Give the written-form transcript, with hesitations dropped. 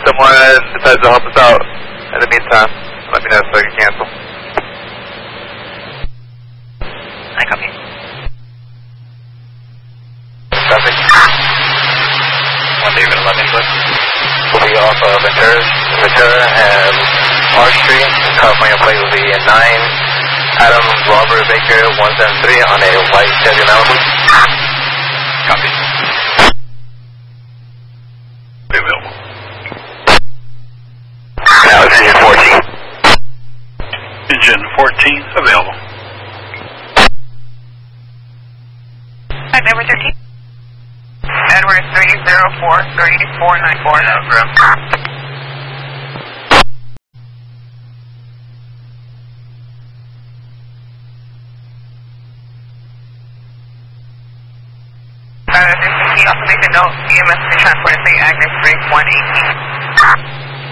someone decides to help us out in the meantime, let me know so I can cancel. I copy. Traffic. 1 David 11, foot. Will be off of Ventura and R Street. California plate will be 9 Adam Robert Baker 173 on a white Chevy Malibu. Copy. Available. That was engine 14. Engine 14, available. Flight number 13. Edward 304 3494. He also makes a note, EMS to transport and say Agnes 3118.